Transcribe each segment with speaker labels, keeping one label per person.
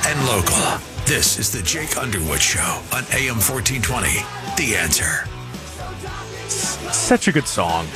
Speaker 1: and local. This is the Jake Underwood Show on AM 1420. The Answer.
Speaker 2: Such a good song.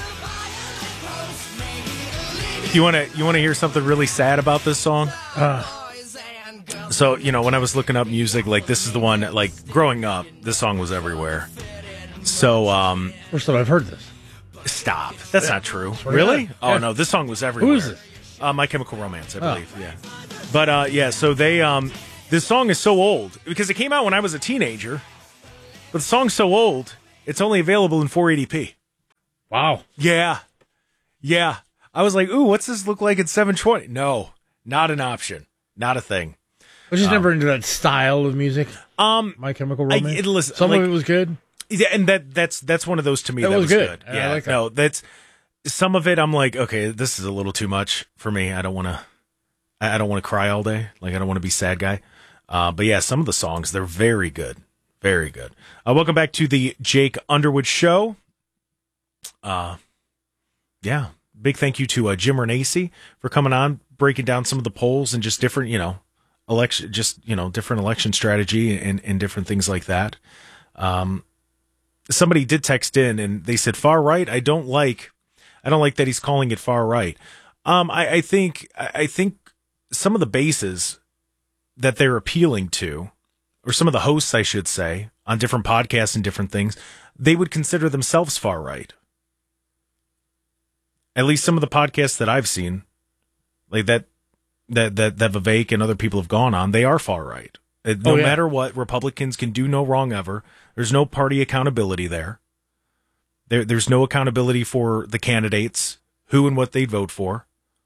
Speaker 2: You want to hear something really sad about this song? So, when I was looking up music, this is the one, growing up, this song was everywhere. So,
Speaker 3: first time I've heard this.
Speaker 2: Stop. That's not true.
Speaker 3: Really?
Speaker 2: Yeah. Oh, no, this song was everywhere.
Speaker 3: Who is it?
Speaker 2: My Chemical Romance, I believe, yeah. But, so they, this song is so old, because it came out when I was a teenager, but the song's so old, it's only available in 480p.
Speaker 3: Wow.
Speaker 2: Yeah. I was like, ooh, what's this look like in 720? No, not an option. Not a thing.
Speaker 3: I was just never into that style of music. My Chemical Romance. Some of it was good.
Speaker 2: Yeah, and that's one of those to me that was good. Yeah,
Speaker 3: I like that.
Speaker 2: No, that's some of it. I'm like, okay, this is a little too much for me. I don't want to cry all day. I don't want to be sad guy. But yeah, some of the songs, they're very good, very good. Welcome back to the Jake Underwood Show. Yeah, big thank you to Jim Renacci for coming on, breaking down some of the polls and just different, different election strategy and different things like that. Somebody did text in and they said far right. I don't like that he's calling it far right. I think some of the bases that they're appealing to, or some of the hosts, I should say, on different podcasts and different things, they would consider themselves far right. At least some of the podcasts that I've seen, like that Vivek and other people have gone on, they are far right. No matter what, Republicans can do no wrong ever. There's no party accountability there. There's no accountability for the candidates, who and what they'd vote for.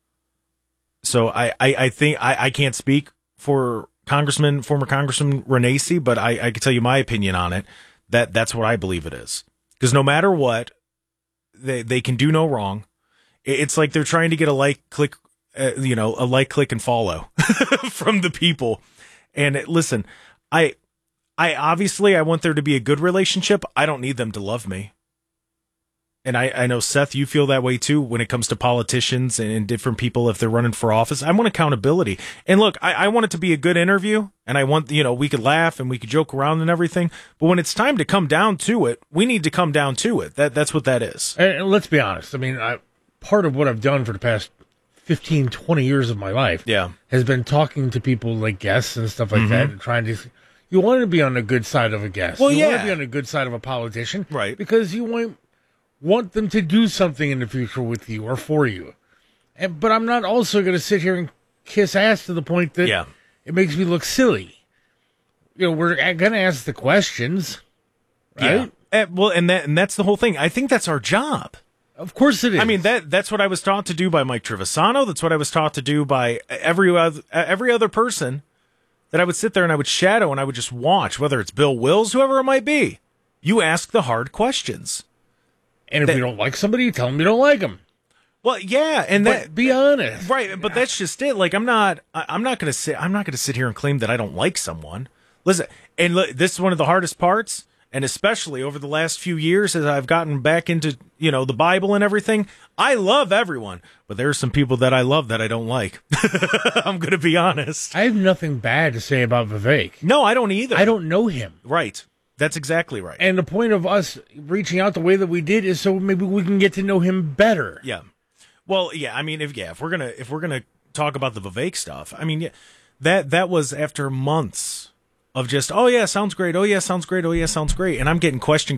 Speaker 2: So I think I can't speak for former Congressman Renacci, but I can tell you my opinion on it. That's what I believe it is. Because no matter what, they can do no wrong. It's like they're trying to get a like, click, and follow from the people. And listen, I obviously I want there to be a good relationship. I don't need them to love me. And I know, Seth, you feel that way too when it comes to politicians and different people if they're running for office. I want accountability. And look, I want it to be a good interview, and I want, we could laugh and we could joke around and everything. But when it's time to come down to it, we need to come down to it. That's what that is.
Speaker 3: And let's be honest. I mean, part of what I've done for the past 15, 20 years of my life has been talking to people like guests and stuff like that and trying to... You want to be on the good side of a guest.
Speaker 2: Well,
Speaker 3: you want to be on the good side of a politician.
Speaker 2: Right.
Speaker 3: Because you want them to do something in the future with you or for you. But I'm not also going to sit here and kiss ass to the point that it makes me look silly. We're going to ask the questions, right?
Speaker 2: Yeah. And that's the whole thing. I think that's our job.
Speaker 3: Of course it is.
Speaker 2: I mean, that's what I was taught to do by Mike Trevisano. That's what I was taught to do by every other person that I would sit there and I would shadow and I would just watch, whether it's Bill Wills, whoever it might be. You ask the hard questions.
Speaker 3: And if you don't like somebody, you tell them you don't like them.
Speaker 2: Well, yeah, and
Speaker 3: be honest,
Speaker 2: right? But that's just it. I'm not going to sit here and claim that I don't like someone. Listen, and this is one of the hardest parts, and especially over the last few years as I've gotten back into the Bible and everything. I love everyone, but there are some people that I love that I don't like. I'm going to be honest.
Speaker 3: I have nothing bad to say about Vivek.
Speaker 2: No, I don't either.
Speaker 3: I don't know him.
Speaker 2: Right. That's exactly right.
Speaker 3: And the point of us reaching out the way that we did is so maybe we can get to know him better.
Speaker 2: Yeah. Well, yeah. I mean, if we're gonna talk about the Vivek stuff, I mean, that was after months of just, oh yeah, sounds great. Oh yeah, sounds great. Oh yeah, sounds great. And I'm getting question.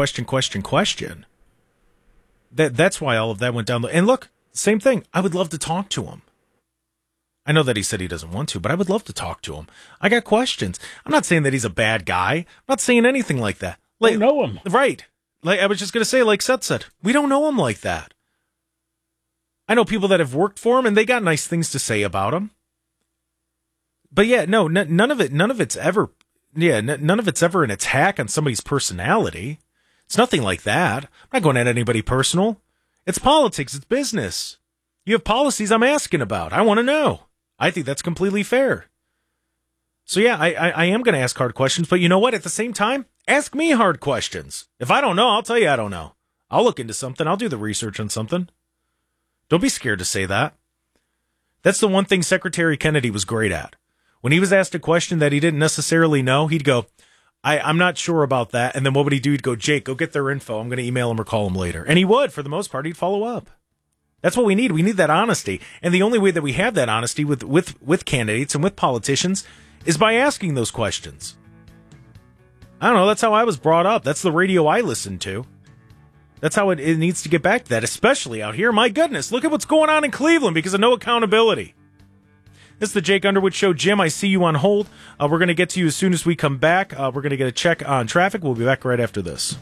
Speaker 2: That's why all of that went down. And look, same thing. I would love to talk to him. I know that he said he doesn't want to, but I would love to talk to him. I got questions. I'm not saying that he's a bad guy. I'm not saying anything like that.
Speaker 3: Don't know him.
Speaker 2: Right. Like I was just going to say, like Seth said, we don't know him like that. I know people that have worked for him and they got nice things to say about him. But yeah, no, none of it's ever an attack on somebody's personality. It's nothing like that. I'm not going at anybody personal. It's politics. It's business. You have policies I'm asking about. I want to know. I think that's completely fair. So yeah, I am going to ask hard questions, but you know what? At the same time, ask me hard questions. If I don't know, I'll tell you I don't know. I'll look into something. I'll do the research on something. Don't be scared to say that. That's the one thing Secretary Kennedy was great at, When he was asked a question that he didn't necessarily know, he'd go, I'm not sure about that. And then what would he do? He'd go, Jake, go get their info. I'm going to email him or call him later. And he would, for the most part, he'd follow up. That's what we need. We need that honesty. And the only way that we have that honesty with candidates and with politicians is by asking those questions. I don't know. That's how I was brought up. That's the radio I listened to. That's how it needs to get back to that, especially out here. My goodness, look at what's going on in Cleveland because of no accountability. This is the Jake Underwood Show. Jim, I see you on hold. We're going to get to you as soon as we come back. We're going to get a check on traffic. We'll be back right after this.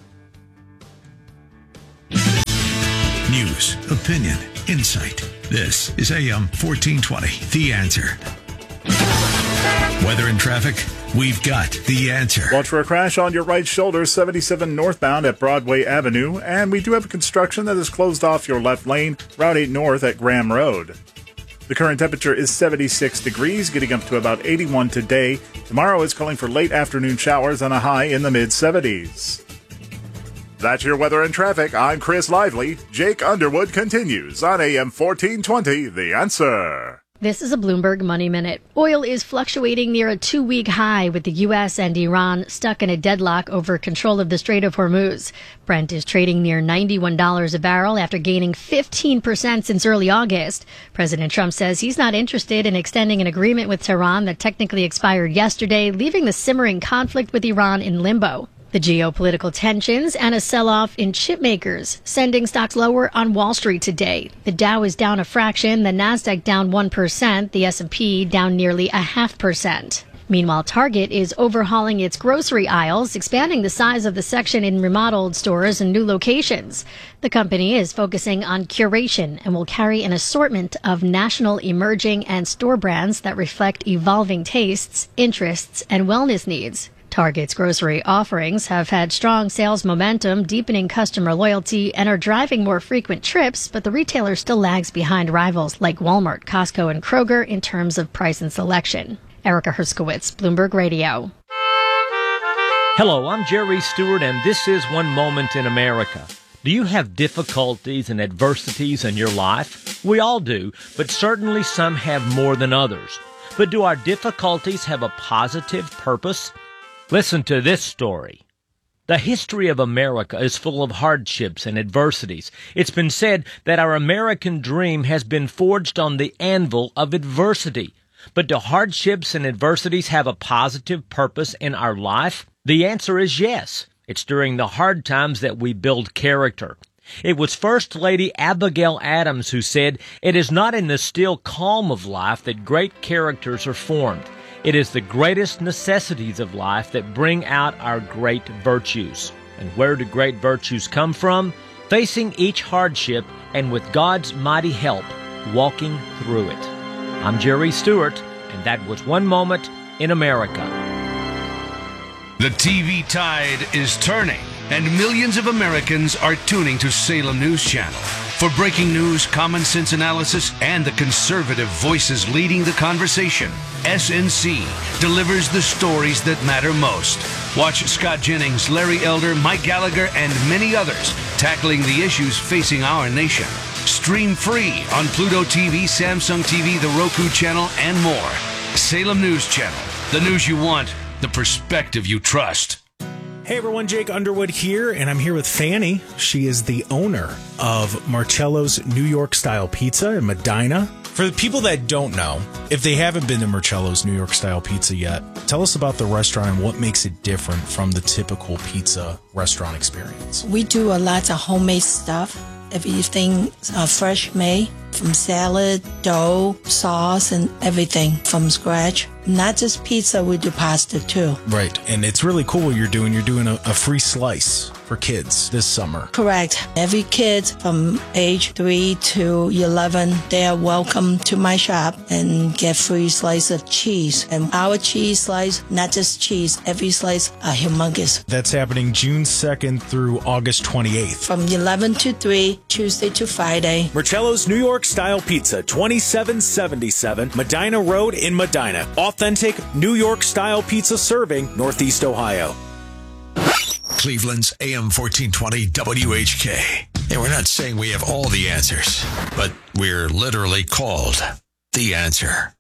Speaker 1: News, opinion, insight. This is AM 1420, The Answer. Weather and traffic, we've got the answer.
Speaker 4: Watch for a crash on your right shoulder, 77 northbound at Broadway Avenue. And we do have a construction that has closed off your left lane, Route 8 north at Graham Road. The current temperature is 76 degrees, getting up to about 81 today. Tomorrow is calling for late afternoon showers and a high in the mid-70s. That's your weather and traffic. I'm Chris Lively. Jake Underwood continues on AM 1420, The Answer.
Speaker 5: This is a Bloomberg Money Minute. Oil is fluctuating near a 2-week high with the U.S. and Iran stuck in a deadlock over control of the Strait of Hormuz. Brent is trading near $91 a barrel after gaining 15% since early August. President Trump says he's not interested in extending an agreement with Tehran that technically expired yesterday, leaving the simmering conflict with Iran in limbo. The geopolitical tensions and a sell-off in chip makers, sending stocks lower on Wall Street today. The Dow is down a fraction, the Nasdaq down 1%, the S&P down nearly 0.5%. Meanwhile, Target is overhauling its grocery aisles, expanding the size of the section in remodeled stores and new locations. The company is focusing on curation and will carry an assortment of national, emerging, and store brands that reflect evolving tastes, interests, and wellness needs. Target's grocery offerings have had strong sales momentum, deepening customer loyalty, and are driving more frequent trips, but the retailer still lags behind rivals like Walmart, Costco, and Kroger in terms of price and selection. Erica Herskowitz, Bloomberg Radio.
Speaker 6: Hello, I'm Jerry Stewart, and this is One Moment in America. Do you have difficulties and adversities in your life? We all do, but certainly some have more than others. But do our difficulties have a positive purpose? Listen to this story. The history of America is full of hardships and adversities. It's been said that our American dream has been forged on the anvil of adversity. But do hardships and adversities have a positive purpose in our life? The answer is yes. It's during the hard times that we build character. It was First Lady Abigail Adams who said, "It is not in the still calm of life that great characters are formed. It is the greatest necessities of life that bring out our great virtues." And where do great virtues come from? Facing each hardship and with God's mighty help, walking through it. I'm Jerry Stewart, and that was One Moment in America.
Speaker 1: The TV tide is turning, and millions of Americans are tuning to Salem News Channel. For breaking news, common sense analysis, and the conservative voices leading the conversation, SNC delivers the stories that matter most. Watch Scott Jennings, Larry Elder, Mike Gallagher, and many others tackling the issues facing our nation. Stream free on Pluto TV, Samsung TV, the Roku channel, and more. Salem News Channel. The news you want, the perspective you trust.
Speaker 2: Hey everyone, Jake Underwood here, and I'm here with Fanny. She is the owner of Marcello's New York Style Pizza in Medina. For the people that don't know, if they haven't been to Marcello's New York Style Pizza yet, tell us about the restaurant and what makes it different from the typical pizza restaurant experience.
Speaker 7: We do a lot of homemade stuff. Everything fresh made, from salad, dough, sauce, and everything from scratch. Not just pizza, we do pasta too.
Speaker 2: Right, and it's really cool what you're doing. You're doing a free slice for kids this summer.
Speaker 7: Correct. Every kid from age 3 to 11, they are welcome to my shop and get free slice of cheese. And our cheese slice, not just cheese, every slice are humongous.
Speaker 2: That's happening June 2nd through August 28th.
Speaker 7: From 11 to 3, Tuesday to Friday.
Speaker 8: Marcello's New York Style Pizza, 2777 Medina Road in Medina. Authentic New York Style pizza serving Northeast Ohio.
Speaker 1: Cleveland's AM 1420 WHK. And we're not saying we have all the answers, but we're literally called The Answer.